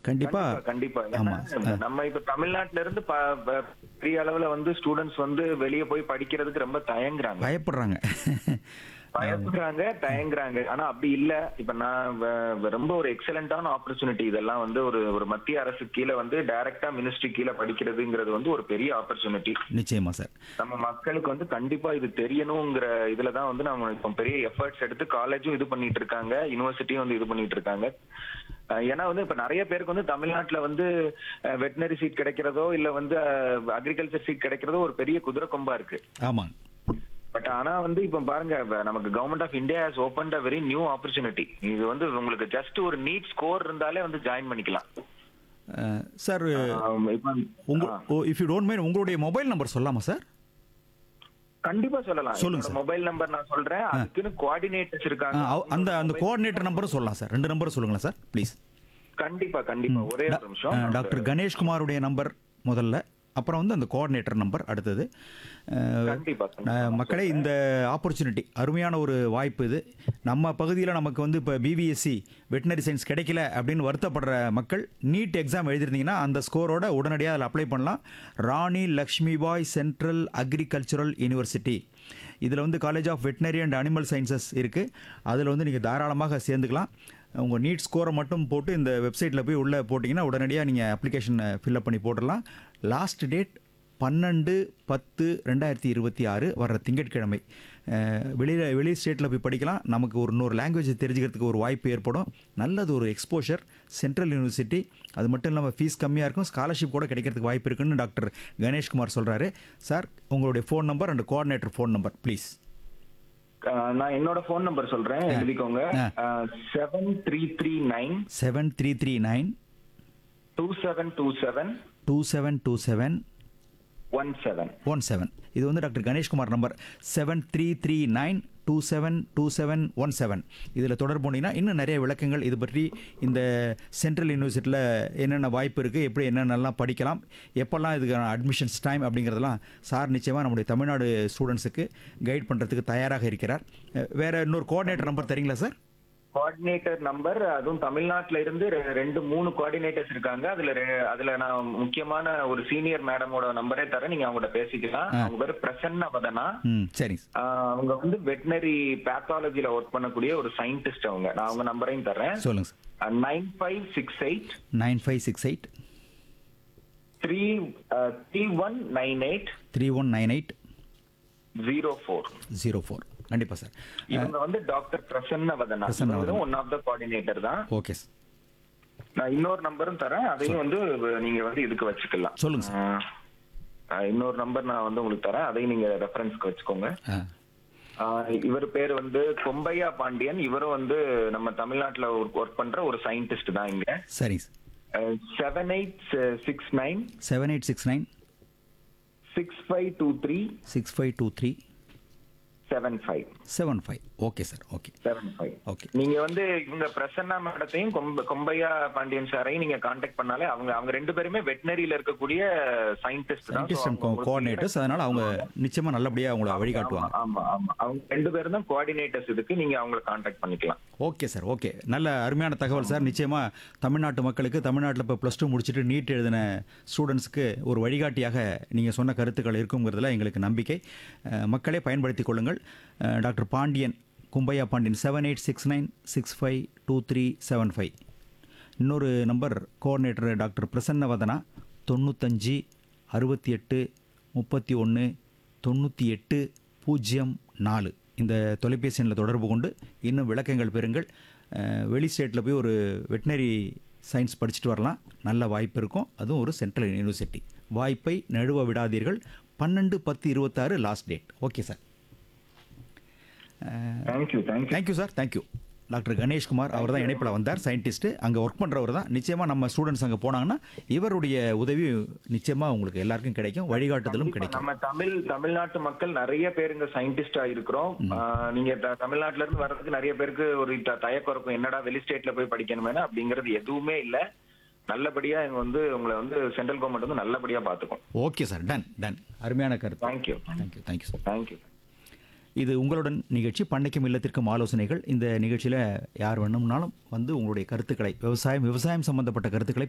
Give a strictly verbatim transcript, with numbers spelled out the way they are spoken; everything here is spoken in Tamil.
கண்டிப்பா. கண்டிப்பா கண்டிப்பா. ஆமா. ஏன்னா, அ. நம்ம இப்ப தமிழ்நாட்டுல இருந்து ப- ப- பெரிய அளவுல வந்து ஸ்டூடெண்ட்ஸ் வந்து வெளிய போய் படிக்கிறதுக்கு ரொம்ப தயங்குறாங்க. பயப்படுறாங்க. ஆமா. பயப்படுறாங்க, தயங்குறாங்க. ஆனா அப்படி இல்ல. இப்ப நான் வ- வ- ரொம்ப ஒரு எக்ஸலண்டான ஆப்பர்ச்சுனிட்டி இதெல்லாம் வந்து ஒரு ஒரு மத்திய அரசு கீழ வந்து டைரக்டா மினிஸ்ட்ரி கீழ படிக்கிறதுங்கிறது வந்து ஒரு பெரிய ஆப்பர்ச்சுனிட்டி. நிச்சயமா சார். நம்ம மக்களுக்கு வந்து கண்டிப்பா இது தெரியணுங்கிற இதுலதான் வந்து நம்ம இப்போ பெரிய எஃபர்ட்ஸ் எடுத்து காலேஜும் இது பண்ணிட்டு இருக்காங்க, யூனிவர்சிட்டியும் வந்து இது பண்ணிட்டு இருக்காங்க. அஹ் ஏன்னா வந்து இப்ப நிறைய பேருக்கு வந்து தமிழ்நாட்டுல வந்து வெட்டினரி சீட் கிடைக்கிறதோ இல்ல வந்து அக்ரிகல்ச்சர் சீட் கிடைக்கிறதோ ஒரு பெரிய குதிரை கொம்பா இருக்கு. ஆமாங்க. பட் ஆனா வந்து இப்ப பாருங்க, வ- நமக்கு government of India has opened a very new opportunity. இது வந்து உங்களுக்கு ஜஸ்ட் ஒரு நீட் ஸ்கோர் இருந்தாலே வந்து ஜாயின் பண்ணிக்கலாம். அ, சார் ஆம், இப்ப உங்க ஆ. இஃப் யூ டோன்ட் மைண்ட் உங்களுடைய மொபைல் நம்பர் சொல்லலாமா சார்? கண்டிப்பா சொல்லலாம். சொல்லுங்க என்னோட சார். மொபைல் நம்பர் நான் சொல்றேன். அதுக்குன்னு கோஆர்டினேட்டர்ஸ் ஆ, இருக்காங்க. அவ- அந்த அந்த கோஆர்டினேட்டர் நம்பரும் சொல்லலாம் சார். ரெண்டு நம்பர் சொல்லுங்களேன் சார் ப்ளீஸ். கண்டிப்பா கண்டிப்பா. ஒரே ஒரு நிமிஷம். டாக்டர் கணேஷ்குமாருடைய நம்பர் முதல்ல, அப்புறம் வந்து அந்த கோஆர்டினேட்டர் நம்பர் அடுத்தது. அஹ், கண்டிப்பா அஹ், கண்டிப்பா. மக்களே, இந்த ஆப்பர்ச்சுனிட்டி அருமையான ஒரு வாய்ப்பு இது. நம்ம பகுதியில் நமக்கு வந்து இப்போ பிபிஎஸ்சி வெட்டினரி சயின்ஸ் கிடைக்கல அப்படின்னு வருத்தப்படுற மக்கள் நீட் எக்ஸாம் எழுதிருந்தீங்கன்னா அந்த ஸ்கோரோட உடனடியாக அதில் அப்ளை பண்ணலாம். Rani Lakshmibai central agricultural university, இதில் வந்து college of veterinary and animal sciences இருக்குது. அதில் வந்து நீங்கள் தாராளமாக சேர்ந்துக்கலாம். உங்கள் நீட் ஸ்கோரை மட்டும் போட்டு இந்த வெப்சைட்டில் போய் உள்ளே போட்டிங்கன்னா உடனடியாக நீங்கள் அப்ளிகேஷனை ஃபில்அப் பண்ணி போட்டுடலாம். லாஸ்ட் டேட் பன்னெண்டு பத்து ரெண்டாயிரத்தி இருபத்தி ஆறு வர்ற திங்கட்கிழமை. வெளியில் வெளி ஸ்டேட்டில் போய் படிக்கலாம். நமக்கு ஒரு இன்னொரு லாங்குவேஜ் தெரிஞ்சுக்கிறதுக்கு ஒரு வாய்ப்பு ஏற்படும். நல்லது ஒரு எக்ஸ்போஷர். சென்ட்ரல் யூனிவர்சிட்டி, அது மட்டும் இல்லாமல் ஃபீஸ் கம்மியாக இருக்கும், ஸ்காலர்ஷிப் கூட கிடைக்கிறதுக்கு வாய்ப்பு இருக்குன்னு டாக்டர் கணேஷ்குமார் சொல்கிறாரு. சார், உங்களுடைய phone number and coordinator phone number please. அஹ் நான் என்னோட ஃபோன் நம்பர் சொல்றேன், எழுதிக்கோங்க. Seven three three nine seven three three nine two seven two seven two seven two seven one seven one seven. இது வந்து doctor Ganeshkumar number seven three three nine two seven two seven one seven. இதில் தொடர்பு பண்ணிங்கன்னா இன்னும் நிறைய விளக்கங்கள் இது பற்றி, இந்த சென்ட்ரல் யூனிவர்சிட்டியில் என்னென்ன வாய்ப்பு இருக்குது, எப்படி என்னென்னலாம் படிக்கலாம், எப்போல்லாம் இதுக்கான அட்மிஷன்ஸ் டைம் அப்படிங்கிறதெல்லாம் சார் நிச்சயமாக நம்முடைய தமிழ்நாடு ஸ்டூடெண்ட்ஸுக்கு கைட் பண்ணுறதுக்கு தயாராக இருக்கிறார். அஹ், வேற இன்னொரு கோஆர்டினேட்டர் நம்பர் தரீங்களா சார்? கோஆர்டினேட்டர் நம்பர், அதுவும் தமிழ்நாட்டுல இருந்து ரெ- ரெண்டு மூணு கோஆர்டினேட்டர்ஸ் இருக்காங்க. அதுல ரெ- அதுல நான் முக்கியமான ஒரு சீனியர் மேடமோட நம்பரே தரேன், நீங்க அவங்கள்ட்ட பேசிக்கலாம். அவங்க பேரு பிரசன்ன வதனா. ம், சரிங்க சார். ஆஹ் அவங்க வந்து வெட்டினரி பேத்தாலஜில ஒர்க் பண்ணக்கூடிய ஒரு சயின்டிஸ்ட். அவங்க நான் அவங்க நம்பரையும் தரேன். சொல்லுங்கள் sir. Nine five six eight nine five six eight three three one nine eight three one nine eight zero four. Zero four. கண்டிப்பாக சார். இவங்க வந்து doctor Prasanna Vathana. Prasanna Vathana. One of the coordinator தான். Okay sir. நான் இன்னொரு நம்பரும் தரேன், அதையும் வந்து நீங்க வந்து இதுக்கு வச்சுக்கலாம். சொல்லுங்க சார். ஆஹ் ஆஹ் இன்னொரு நம்பர் நான் வந்து உங்களுக்கு தரேன், அதையும் நீங்க ரெஃபரன்ஸ்க்கு வச்சுக்கோங்க. ஆ, ஆஹ் இவர் பேர் வந்து கொம்பையா பாண்டியன். இவரும் வந்து நம்ம தமிழ்நாட்டுல ஒர்க் பண்ற ஒரு சயின்டிஸ்ட் தான். இங்க சரிங்க sir. Seven eight six nine seven eight six nine six five two three six five two three seven five seven five. Okay sir. Okay seven five. Okay. நீங்க வந்து இவங்க பிரசன்னா மேடத்தையும் கொம்ப கொம்பையா பாண்டியன் சாரையும் நீங்க காண்டாக்ட் பண்ணாலே அவங்க அவங்க ரெண்டு பேருமே வெட்டினரியில இருக்கக்கூடிய சயின்டிஸ்ட் தான். சயின்டிஸ்ட் So, அண்ட் அவங்க கோஆர்டினேட்டர்ஸ், அதனால அவங்க நிச்சயமா நல்லபடியாக அவங்கள வழிகாட்டுவாங்க. ஆமா ஆமா அவங்க ரெண்டு பேரும் தான் கோஆர்டினேட்டர்ஸ். இதுக்கு நீங்க அவங்களை காண்டாக்ட் பண்ணிக்கலாம். Okay sir. ஓகே, நல்ல அருமையான தகவல் சார். நிச்சயமா தமிழ்நாட்டு மக்களுக்கு, தமிழ்நாட்டில் இப்போ ப்ளஸ் டூ முடிச்சுட்டு நீட் எழுதின ஸ்டூடெண்ட்ஸ்க்கு ஒரு வழிகாட்டியாக நீங்கள் சொன்ன கருத்துக்கள் இருக்குங்கிறதுல எங்களுக்கு நம்பிக்கை. அஹ், மக்களே பயன்படுத்திக் கொள்ளுங்கள். அஹ், doctor Pandian, கும்பையா Pandian, seven eight six nine six five two three seven five. இன்னொரு நம்பர் கோஆர்டினேட்டர் டாக்டர் பிரசன்னவதனா, தொண்ணூத்தஞ்சு அறுபத்தி எட்டு முப்பத்தி ஒன்று தொண்ணூற்றி எட்டு பூஜ்ஜியம் நாலு. இந்த தொலைபேசி எண்ணில் தொடர்பு கொண்டு இன்னும் விளக்கங்கள் பெறுங்கள். அஹ், வெளி ஸ்டேட்டில் போய் ஒரு வெட்டினரி சயின்ஸ் படிச்சுட்டு வரலாம். நல்ல வாய்ப்பு இருக்கும். அதுவும் ஒரு சென்ட்ரல் யூனிவர்சிட்டி. வாய்ப்பை நழுவ விடாதீர்கள். பன்னெண்டு பத்து இருபத்தாறு last date. Okay sir. Thank you thank you. Thank you sir. Thank you. Doctor Ganeshkumar அவர் தான் இணைப்பில் வந்தார். சயின்டிஸ்ட்டு, அங்கே ஒர்க் பண்ணுறவர் தான். நிச்சயமாக நம்ம ஸ்டூடெண்ட்ஸ் அங்கே போனாங்கன்னா இவருடைய உதவி நிச்சயமாக உங்களுக்கு எல்லாருக்கும் கிடைக்கும், வழிகாட்டுதலும் கிடைக்கும். நம்ம தமிழ் தமிழ்நாட்டு மக்கள் நிறைய பேர் இங்க சயின்டிஸ்டா இருக்கிறோம். ஆஹ் நீங்க த- தமிழ்நாட்டுல இருந்து வர்றதுக்கு நிறைய பேருக்கு ஒரு த- தயக்கம் இருக்கும், என்னடா வெளி ஸ்டேட்ல போய் படிக்கணுமே அப்படிங்கிறது எதுவுமே இல்ல. நல்லபடியா இங்க வந்து உங்களை வந்து சென்ட்ரல் கவர்மெண்ட் வந்து நல்லபடியா பாத்துக்கும். Okay sir. டன் டன் அருமையான கருத்து. Thank you thank you thank you sir. Thank you. இது உங்களுடன் நிகழ்ச்சி, பண்ணைக்கும் இல்லத்திற்கும் ஆலோசனைகள். இந்த நிகழ்ச்சியில் யார் வேணும்னாலும் வந்து உங்களுடைய கருத்துக்களை, விவசாயம் விவசாயம் சம்பந்தப்பட்ட கருத்துக்களை